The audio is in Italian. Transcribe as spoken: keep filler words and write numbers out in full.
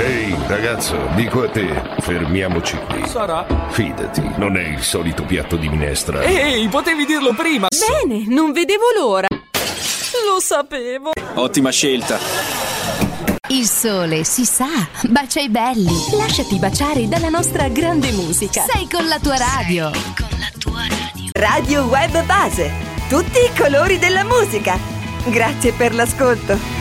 Ehi, ragazzo, dico a te, fermiamoci qui. Sarà. Fidati, non è il solito piatto di minestra. Ehi, potevi dirlo prima. Bene, non vedevo l'ora. Lo sapevo. Ottima scelta. Il sole, si sa, bacia i belli. Lasciati baciare dalla nostra grande musica. Sei con la tua radio. Sei con la tua radio. Radio Web Base. Tutti i colori della musica. Grazie per l'ascolto.